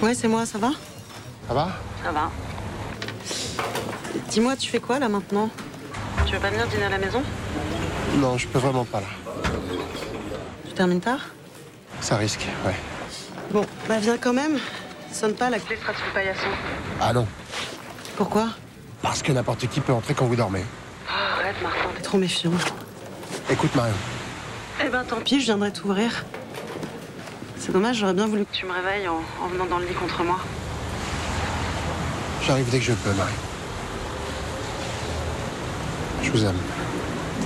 Ouais, c'est moi, ça va? Ça va? Ça va. Dis-moi, tu fais quoi là maintenant? Tu veux pas venir dîner à la maison? Non, je peux vraiment pas là. Tu termines tard? Ça risque, ouais. Bon, bah viens quand même. Sonne pas, la clé sera sous le paillasson. Ah non, Pourquoi? parce que n'importe qui peut entrer quand vous dormez. Oh, arrête Martin, t'es trop méfiant. Écoute, Marion. Eh ben tant pis, je viendrai t'ouvrir. C'est dommage, j'aurais bien voulu que tu me réveilles en venant dans le lit contre moi. J'arrive dès que je peux, Marion. Je vous aime.